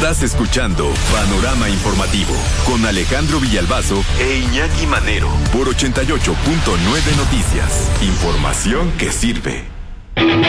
Estás escuchando Panorama Informativo con Alejandro Villalbazo e Iñaki Manero por 88.9 Noticias. Información que sirve.